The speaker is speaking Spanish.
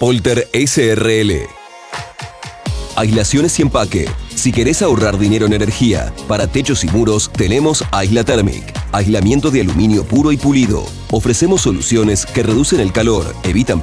Polter SRL. Aislaciones y empaque. Si querés ahorrar dinero en energía, para techos y muros tenemos Aisla Thermic. Aislamiento de aluminio puro y pulido. Ofrecemos soluciones que reducen el calor, evitan